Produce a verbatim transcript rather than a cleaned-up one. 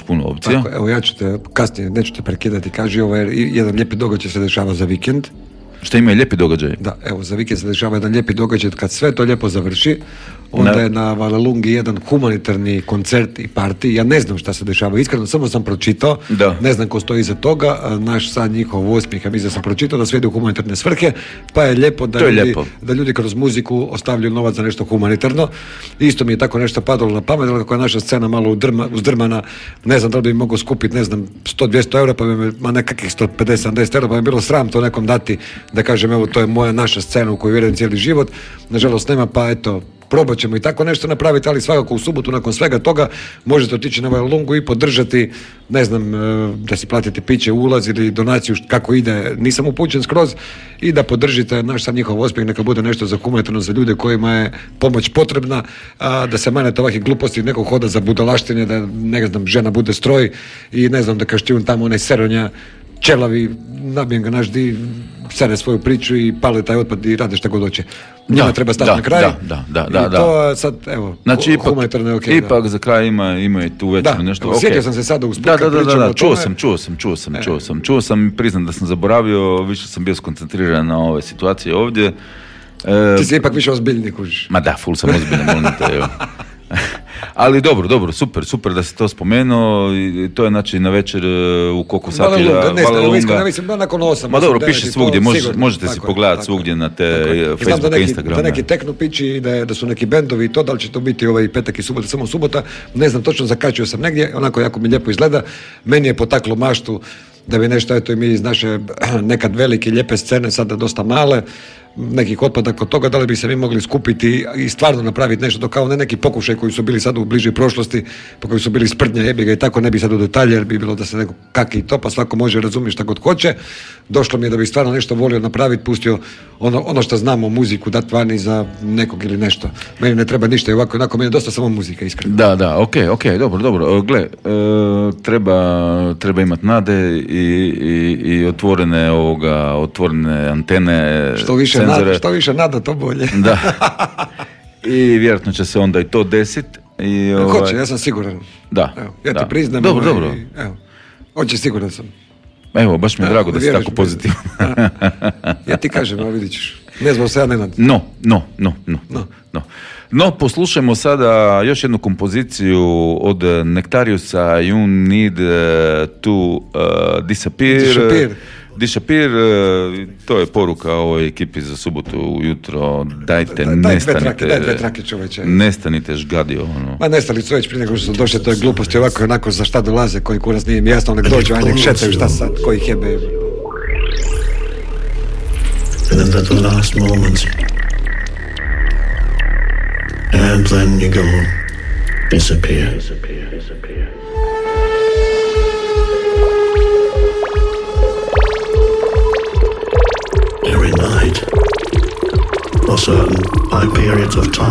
puno opcija. Tako, evo ja ću te kasnije, neću te prekidati, kaži, ovo je jedan lijepi događaj se dešava za vikend. Šta ima i lijepi događaj? Da, evo, za vikend se dešava jedan lijepi događaj, kad sve to lijepo završi, onda ne. je na Valalungi jedan humanitarni koncert i parti. Ja ne znam šta se dešava, iskreno, samo sam pročitao, da. ne znam ko stoji iza toga, naš sad njihov osmih, a mislim da sam pročitao da sve ide u humanitarne svrhe, pa je lijepo da, je ljudi, lijepo. da ljudi kroz muziku ostavljaju novac za nešto humanitarno. Isto mi je tako nešto padalo na pamet, ali kako je naša scena malo udrma, uzdrmana, ne znam da li bi mogao skupiti, ne znam, sto do dvjesto eura, pa bi me, ma nekakvih sto pedeset do sedamdeset eura, pa bi bilo sram to nekom dati, da kažem, evo, to je moja naša scena u koju vjerujem cijeli život. Nažalost nema, pa eto, probat ćemo i tako nešto napraviti, ali svakako u subotu nakon svega toga možete otići na Valalungu i podržati, ne znam, da si platite piće, ulaz ili donaciju, kako ide, nisam upućen skroz, i da podržite naš sad njihov uspjeh, neka bude nešto za humanitarno za ljude kojima je pomoć potrebna, a, da se manete ovakvih gluposti, nekog hoda za budalaštine, da, ne znam, žena bude stroj i ne znam, da kaštivun tamo onaj seronja čelavi, nabijem ga naš di, sere svoju priču i pale taj otpad i rade šta god hoće. Njima treba stati na kraj. Da, da, da, da, i to sad, evo, znači, ipak, humanitarno je okej. Okay, ipak da. Za kraj ima, ima i tu večer nešto. Da, sjetio okay. sam se sada usput da, da, kad da, pričamo da, da, o čuo tome. sam, čuo sam, čuo sam, čuo sam, čuo sam, čuo sam i priznam da sam zaboravio, više sam bio skoncentriran na ove situacije ovdje. E, Ti si ipak više ozbiljni, kužiš. Ma da, ful sam ozbiljni, molim te, evo. Ali dobro, dobro, super, super da si to spomenuo i to je znači na večer u koliko sati da Valalunga. Ne mislim, nakon osam. Ma dobro, piše svugdje, mož, možete si pogledati svugdje na te Facebook i Instagram. Da neki tekno pići, da, da su neki bendovi i to, da li će to biti ovaj petak i subota, samo subota, ne znam točno, zakačio sam negdje, onako jako mi lijepo izgleda, meni je potaklo maštu da bi nešto, eto i mi iz naše nekad velike, lijepe scene, sada dosta male, nekih otpada kod toga, da li bi se mi mogli skupiti i stvarno napraviti nešto, to kao ne neki pokušaj koji su bili sad u bližoj prošlosti, pa koji su bili sprdnja, jebiga i tako, ne bi sad u detalje, jer bi bilo da se neko kaki i to, pa svako može razumjeti šta god hoće. Došlo mi je da bi stvarno nešto volio napraviti, pustio ono, ono što znamo, muziku, dat vani za nekog ili nešto. Meni ne treba ništa i ovako, onako, meni je dosta samo muzika, iskreno. Da, da, ok, ok, dobro, dobro. Gle, e, treba, treba imati nade i, i, i otvorene ovoga, otvorene antene, što više nada, što više nada, to bolje. Da. I vjerojatno će se onda i to desiti. I, ovaj... Hoće, ja sam siguran. Da. Evo, ja da. ti priznam. Dobro, ovaj, dobro. Evo, hoće, siguran sam. Evo, baš mi je drago da si tako pozitivan. Ja ti kažem, evo vidit ćeš. Ne znam se ja ne nadam. No, no, no, no, no. No. No, poslušajmo sada još jednu kompoziciju od Nectariusa, You Need to uh, Disappear. Disappear. Disappear, to je poruka ovoj ekipi za subotu ujutro, dajte, daj, nestanite, daj dve trake, čoveče. Nestanite žgadio. Ono. Ma nestali su već prije nego što su došli, to je gluposti, ovako onako za šta dolaze, koji kurac nije mi jasno, nek dođu, aj nek šetaju, šta sad, koji ih jebe. And then at the last moment, and then you go, disappear, disappear, disappear. Every night, or certain high periods of time.